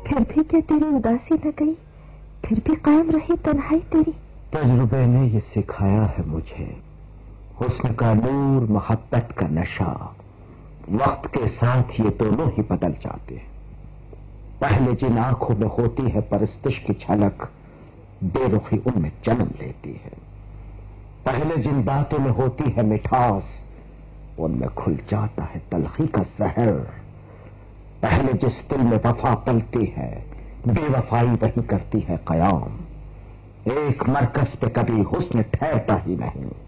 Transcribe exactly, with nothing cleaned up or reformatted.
फिर भी क्या तेरी उदासी न गई? फिर भी कायम रही तन्हाई तेरी? तजुर्बे ने ये सिखाया है मुझे, हुस्न का नूर, मोहब्बत का नशा, वक्त के साथ ये दोनों ही बदल जाते हैं। पहले जिन आंखों में होती है परस्तिश की झलक, बेरुखी उनमें जन्म लेती है। पहले जिन बातों में होती है मिठास, उनमें खुल जाता है तलखी का जहर। पहले जिस दिल में वफा पलती है, बेवफाई वही करती है कयाम। एक मरकज पे कभी हुस्न ठहरता ही नहीं।